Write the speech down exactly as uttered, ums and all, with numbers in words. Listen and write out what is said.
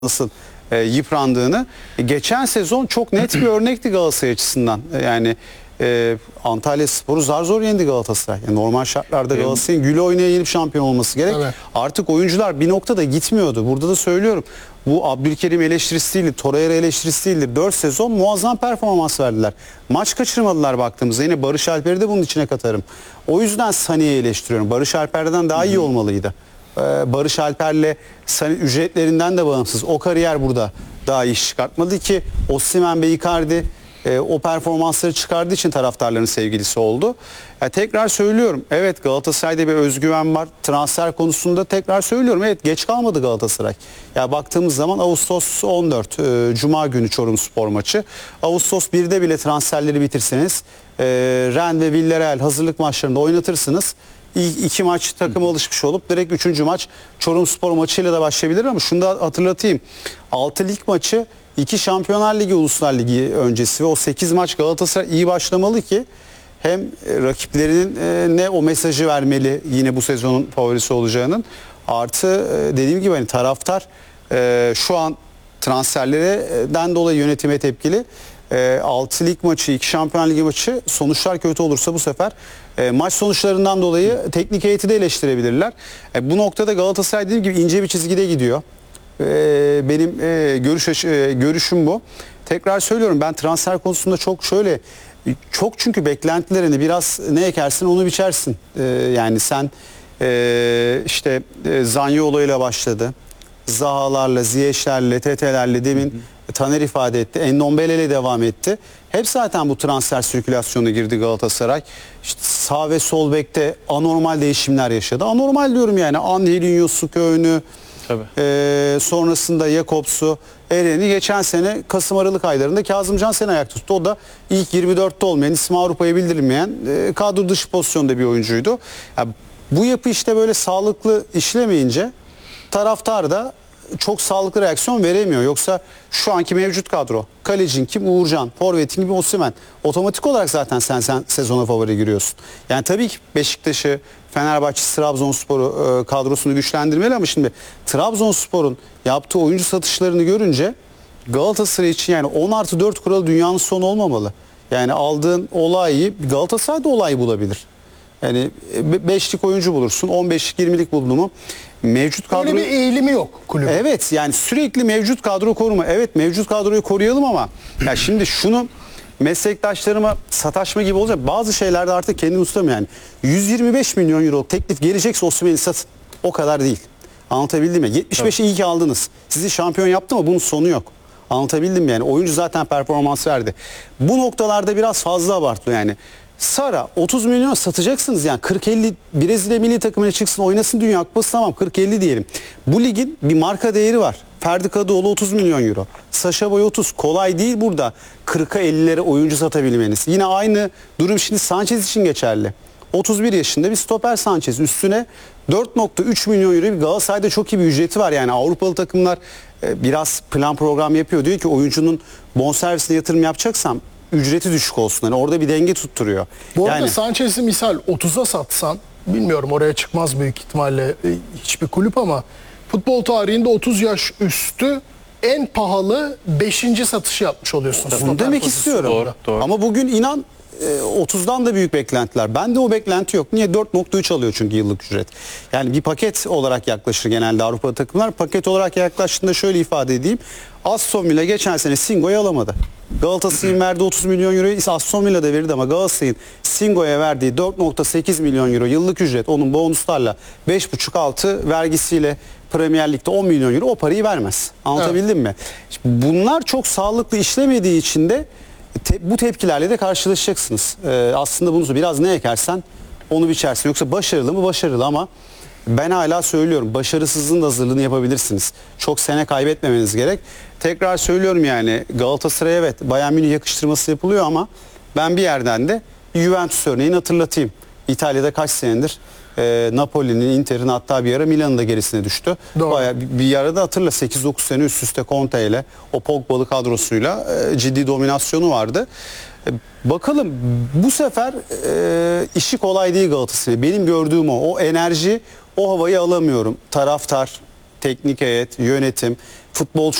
nasıl e, yıprandığını. E, geçen sezon çok net bir örnekti Galatasaray açısından. E, yani e, Antalyaspor'u zar zor yendi Galatasaray. Yani normal şartlarda Galatasaray'ın güle oynaya yenip şampiyon olması gerek. Evet. Artık oyuncular bir noktada gitmiyordu. Burada da söylüyorum. Bu Abdülkerim eleştirisi değildir, Torreira eleştirisi değildir. dört sezon muazzam performans verdiler. Maç kaçırmadılar baktığımızda. Yine Barış Alper'i de bunun içine katarım. O yüzden Sané'yi eleştiriyorum. Barış Alper'den daha iyi olmalıydı. Barış Alper'le ücretlerinden de bağımsız o kariyer burada daha iyi iş çıkartmadı ki Osimhen ve Icardi e, o performansları çıkardığı için taraftarların sevgilisi oldu. Yani tekrar söylüyorum, evet Galatasaray'da bir özgüven var. Transfer konusunda tekrar söylüyorum, evet geç kalmadı Galatasaray. Ya baktığımız zaman Ağustos on dört e, Cuma günü Çorumspor maçı. Ağustos birde bile transferleri bitirseniz e, Rennes ve Villarreal hazırlık maçlarında oynatırsınız. İlk iki maç takım alışmış olup direkt üçüncü maç Çorumspor maçıyla da başlayabilir ama şunu da hatırlatayım. altı lig maçı iki Şampiyonlar Ligi, Uluslar Ligi öncesi ve o sekiz maç Galatasaray iyi başlamalı ki hem rakiplerinin ne o mesajı vermeli yine bu sezonun favorisi olacağının, artı dediğim gibi hani taraftar şu an transferlerden dolayı yönetime tepkili. altı lig maçı, iki Şampiyonlar Ligi maçı sonuçlar kötü olursa bu sefer e, maç sonuçlarından dolayı teknik heyeti de eleştirebilirler. E, bu noktada Galatasaray dediğim gibi ince bir çizgide gidiyor. E, benim e, görüş e, görüşüm bu. Tekrar söylüyorum, ben transfer konusunda çok şöyle çok çünkü beklentilerini biraz ne ekersin onu biçersin. E, yani sen e, işte e, Zaniolo ile başladı. Zahalarla, Ziyech'lerle, Tete'lerle demin hı hı. Taner ifade etti. Endombele ile devam etti. Hep zaten bu transfer sirkülasyonuna girdi Galatasaray. İşte sağ ve sol bekte anormal değişimler yaşadı. Anormal diyorum yani. Angelinho, Suköy'ünü, e, sonrasında Jakobs'u, Eren'i geçen sene Kasım-Aralık aylarında Kazımcan Sen ayak tuttu. O da ilk yirmi dörtte olmayan, ismi Avrupa'ya bildirilmeyen e, kadro dışı pozisyonda bir oyuncuydu. Yani bu yapı işte böyle sağlıklı işlemeyince taraftar da çok sağlıklı reaksiyon veremiyor. Yoksa şu anki mevcut kadro, kalecin kim? Uğurcan, forvetin gibi Osimhen. Otomatik olarak zaten sen, sen sezona favori giriyorsun. Yani tabii ki Beşiktaş'ı, Fenerbahçe, Trabzonspor'u e, kadrosunu güçlendirmeli ama şimdi Trabzonspor'un yaptığı oyuncu satışlarını görünce Galatasaray için yani on artı dört kuralı dünyanın sonu olmamalı. Yani aldığın olayı Galatasaray da olay bulabilir. Yani beşlik oyuncu bulursun, on beşlik yirmilik buldu mu? Mevcut kadro... Öyle bir eğilimi yok kulübün. Evet, yani sürekli mevcut kadro koruma. Evet, mevcut kadroyu koruyalım ama ya şimdi şunu meslektaşlarıma sataşma gibi olacak. Bazı şeylerde artık kendini tutamıyor yani. yüz yirmi beş milyon euro teklif gelecekse Osimhen'i satın. O kadar değil. Anlatabildim mi? yetmiş beşi iyi ki aldınız. Sizi şampiyon yaptı ama bunun sonu yok. Anlatabildim mi yani? Oyuncu zaten performans verdi. Bu noktalarda biraz fazla abartıyor yani. Sara otuz milyon satacaksınız yani kırk elli Brezilya milli takımına çıksın oynasın Dünya Kupası, tamam kırk elli diyelim. Bu ligin bir marka değeri var. Ferdi Kadıoğlu otuz milyon euro. Sacha Boey otuz. Kolay değil burada kırka ellilere oyuncu satabilmeniz. Yine aynı durum şimdi Sanchez için geçerli. otuz bir yaşında bir stoper Sanchez. Üstüne dört nokta üç milyon euro bir Galatasaray'da çok iyi bir ücreti var. Yani Avrupalı takımlar biraz plan program yapıyor. Diyor ki oyuncunun bonservisine yatırım yapacaksam ücreti düşük olsun. Yani orada bir denge tutturuyor. Bu arada yani, Sanchez'i misal otuza satsan, bilmiyorum oraya çıkmaz büyük ihtimalle hiçbir kulüp ama futbol tarihinde otuz yaş üstü en pahalı beşinci satışı yapmış oluyorsun. Bunu demek istiyorum. Doğru, doğru. Ama bugün inan otuzdan da büyük beklentiler. Bende o beklenti yok. Niye? dört nokta üç alıyor çünkü yıllık ücret. Yani bir paket olarak yaklaşır genelde Avrupa takımlar. Paket olarak yaklaştığında şöyle ifade edeyim. Aston Villa geçen sene Singo'yu alamadı. Galatasaray'ın verdiği otuz milyon euroyu Aston Villa da verirdi ama Galatasaray'ın Singo'ya verdiği dört nokta sekiz milyon euro yıllık ücret, onun bonuslarla beş buçuk altı vergisiyle Premier Lig'de on milyon euro o parayı vermez. Anlatabildim evet. mi? Bunlar çok sağlıklı işlemediği için de Te, bu tepkilerle de karşılaşacaksınız. Ee, aslında bunu biraz ne ekersen onu biçersin. Yoksa başarılı mı? Başarılı ama ben hala söylüyorum, başarısızlığın da hazırlığını yapabilirsiniz. Çok sene kaybetmemeniz gerek. Tekrar söylüyorum yani Galatasaray evet Bayern Münih yakıştırması yapılıyor ama ben bir yerden de Juventus örneğini hatırlatayım. İtalya'da kaç senedir e, Napoli'nin, Inter'in, hatta bir ara Milan'ın da gerisine düştü. Bayağı bir, bir arada hatırla sekiz dokuz sene üst üste Conte ile o Pogba'lı kadrosuyla e, ciddi dominasyonu vardı. E, bakalım bu sefer e, işi kolay değil Galatasaray. Benim gördüğüm o. O enerji, o havayı alamıyorum. Taraftar, teknik heyet, yönetim futbol